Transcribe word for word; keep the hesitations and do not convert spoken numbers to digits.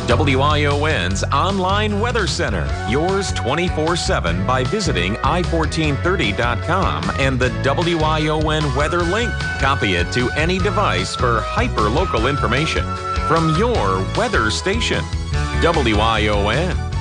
W I O N's online weather center, yours twenty-four seven by visiting i fourteen thirty dot com and the W I O N weather link. Copy it to any device for hyper-local information from your weather station. W I O N.